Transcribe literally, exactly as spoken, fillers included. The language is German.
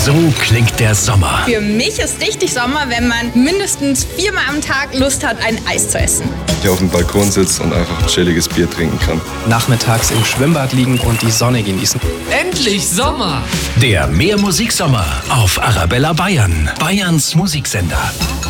So klingt der Sommer. Für mich ist richtig Sommer, wenn man mindestens viermal am Tag Lust hat, ein Eis zu essen. Hier auf dem Balkon sitzt und einfach ein chilliges Bier trinken kann. Nachmittags im Schwimmbad liegen und die Sonne genießen. Endlich Sommer! Der Mehr Musiksommer auf Arabella Bayern, Bayerns Musiksender.